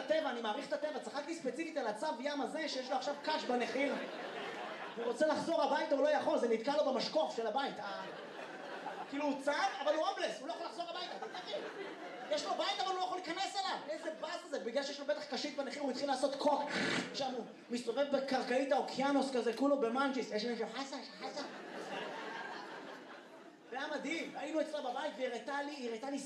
הטבע, אני מעריך את הטבע, צחקתי ספציפית על הצב ים הזה שיש לו עכשיו קש בנחיר. הוא רוצה לחזור הביתה, הוא לא יכול, זה נתקע לו במשקוף של הבית. כאילו הוא צב, אבל הוא הומלס, הוא לא יכול לחזור הביתה, תתחיל. יש לו בית, אבל הוא לא יכול להיכנס אליו. איזה בס זה, בגלל שיש לו בטח קשית בנחיר, הוא התחיל לעשות קוק. שם הוא מסתובב בקרקעית האוקיינוס כזה, כולו במנג'יס. יש מישהו, חסה. זה היה מדהים, היינו אצלה בבית והיא הראתה לי